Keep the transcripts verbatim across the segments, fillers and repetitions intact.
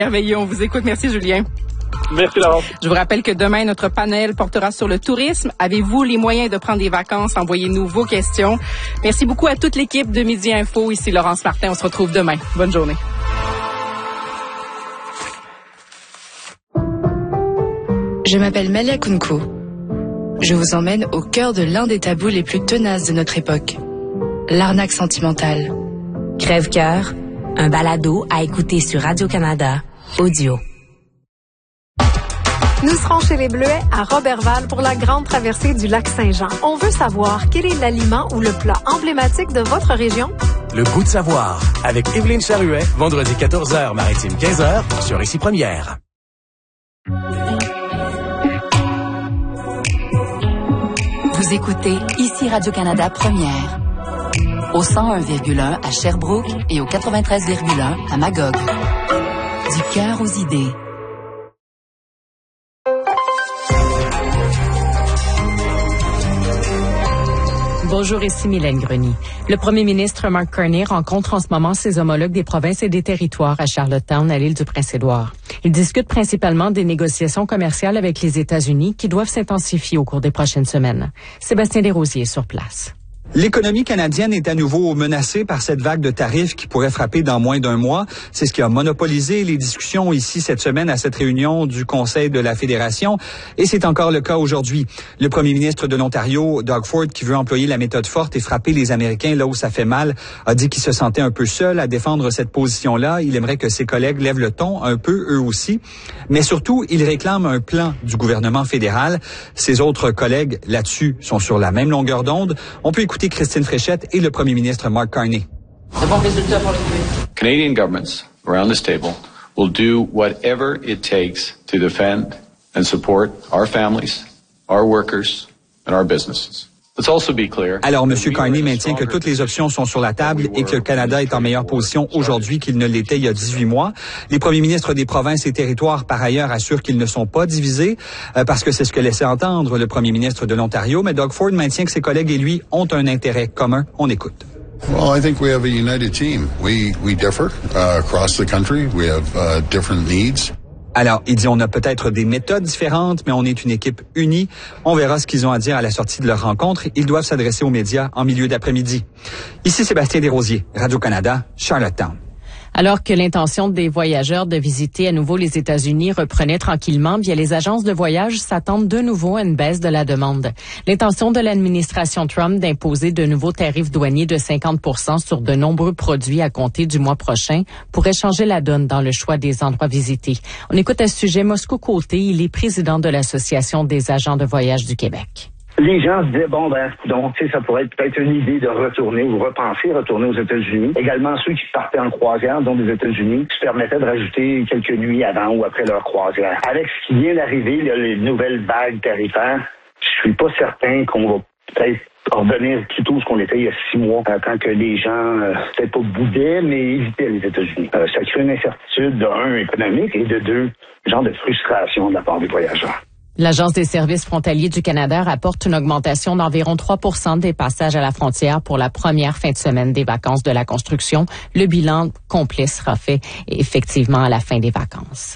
Merveilleux, on vous écoute. Merci, Julien. Merci, Laurent. Je vous rappelle que demain, notre panel portera sur le tourisme. Avez-vous les moyens de prendre des vacances? Envoyez-nous vos questions. Merci beaucoup à toute l'équipe de Midi Info. Ici Laurence Martin. On se retrouve demain. Bonne journée. Je m'appelle Malia Kunko. Je vous emmène au cœur de l'un des tabous les plus tenaces de notre époque. L'arnaque sentimentale. Crève-cœur, un balado à écouter sur Radio-Canada, audio. Nous serons chez les Bleuets à Roberval pour la grande traversée du lac Saint-Jean. On veut savoir quel est l'aliment ou le plat emblématique de votre région. Le goût de savoir avec Évelyne Charuet, vendredi quatorze heures, Maritime quinze heures, sur Ici Première. Vous écoutez Ici Radio-Canada Première. Au cent un virgule un à Sherbrooke et au quatre-vingt-treize virgule un à Magog. Du cœur aux idées. Bonjour, ici Mylène Grenier. Le premier ministre Mark Carney rencontre en ce moment ses homologues des provinces et des territoires à Charlottetown, à l'île du Prince-Édouard. Ils discutent principalement des négociations commerciales avec les États-Unis qui doivent s'intensifier au cours des prochaines semaines. Sébastien Desrosiers sur place. L'économie canadienne est à nouveau menacée par cette vague de tarifs qui pourrait frapper dans moins d'un mois. C'est ce qui a monopolisé les discussions ici cette semaine à cette réunion du Conseil de la Fédération. Et c'est encore le cas aujourd'hui. Le premier ministre de l'Ontario, Doug Ford, qui veut employer la méthode forte et frapper les Américains là où ça fait mal, a dit qu'il se sentait un peu seul à défendre cette position-là. Il aimerait que ses collègues lèvent le ton un peu eux aussi. Mais surtout, il réclame un plan du gouvernement fédéral. Ses autres collègues là-dessus sont sur la même longueur d'onde. On peut écouter Christine Fréchette et le premier ministre Mark Carney. C'est bon résultat pour le Québec. Canadian governments around this table will do whatever it takes to defend and support our families, our workers and our businesses. Let's also be clear. Alors, M. Carney maintient que toutes les options sont sur la table et que le Canada est en meilleure position aujourd'hui qu'il ne l'était il y a dix-huit mois. Les premiers ministres des provinces et territoires, par ailleurs, assurent qu'ils ne sont pas divisés euh, parce que c'est ce que laissait entendre le premier ministre de l'Ontario. Mais Doug Ford maintient que ses collègues et lui ont un intérêt commun. On écoute. Well, I think we have a united team. We we differ uh, across the country. We have uh, different needs. Alors, il dit on a peut-être des méthodes différentes, mais on est une équipe unie. On verra ce qu'ils ont à dire à la sortie de leur rencontre. Ils doivent s'adresser aux médias en milieu d'après-midi. Ici Sébastien Desrosiers, Radio-Canada, Charlottetown. Alors que l'intention des voyageurs de visiter à nouveau les États-Unis reprenait tranquillement, bien les agences de voyage s'attendent de nouveau à une baisse de la demande. L'intention de l'administration Trump d'imposer de nouveaux tarifs douaniers de cinquante pour cent sur de nombreux produits à compter du mois prochain pourrait changer la donne dans le choix des endroits visités. On écoute à ce sujet Moscou Côté, il est président de l'Association des agents de voyage du Québec. Les gens se disaient, bon, ben, donc, tu sais, ça pourrait être peut-être une idée de retourner ou repenser retourner aux États-Unis. Également, ceux qui partaient en croisière, dont les États-Unis, se permettaient de rajouter quelques nuits avant ou après leur croisière. Avec ce qui vient d'arriver, là, les nouvelles vagues tarifaires, je suis pas certain qu'on va peut-être revenir plutôt ce qu'on était il y a six mois, euh, quand que les gens, euh, peut-être pas boudaient, mais évitaient les États-Unis. Euh, ça crée une incertitude, de un, économique, et de deux, genre de frustration de la part des voyageurs. L'Agence des services frontaliers du Canada rapporte une augmentation d'environ trois pour cent des passages à la frontière pour la première fin de semaine des vacances de la construction. Le bilan complet sera fait effectivement à la fin des vacances.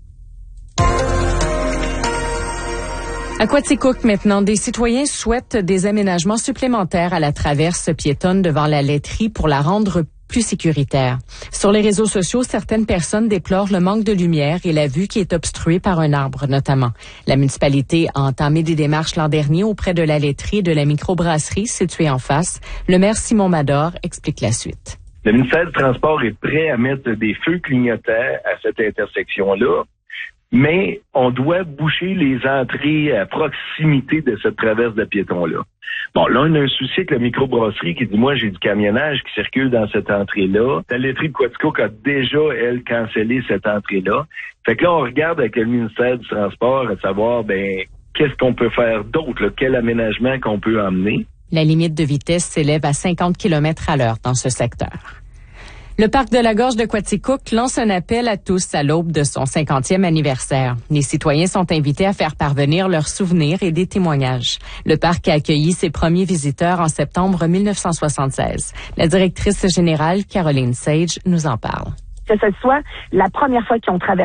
À Quaticook maintenant, des citoyens souhaitent des aménagements supplémentaires à la traverse piétonne devant la laiterie pour la rendre plus sécuritaire. Sur les réseaux sociaux, certaines personnes déplorent le manque de lumière et la vue qui est obstruée par un arbre notamment. La municipalité a entamé des démarches l'an dernier auprès de la laiterie et de la microbrasserie située en face. Le maire Simon Mador explique la suite. Le ministère du Transport est prêt à mettre des feux clignotants à cette intersection-là, mais on doit boucher les entrées à proximité de cette traverse de piétons-là. Bon, là, on a un souci avec la microbrasserie qui dit, moi, j'ai du camionnage qui circule dans cette entrée-là. La laiterie de Quaticook a déjà, elle, cancellé cette entrée-là. Fait que là, on regarde avec le ministère du Transport à savoir, ben, qu'est-ce qu'on peut faire d'autre, là, quel aménagement qu'on peut emmener. La limite de vitesse s'élève à cinquante kilomètres à l'heure dans ce secteur. Le parc de la Gorge de Quaticook lance un appel à tous à l'aube de son cinquantième anniversaire. Les citoyens sont invités à faire parvenir leurs souvenirs et des témoignages. Le parc a accueilli ses premiers visiteurs en septembre mille neuf cent soixante-seize. La directrice générale, Caroline Sage, nous en parle. que ce soit la première fois qu'ils ont traversé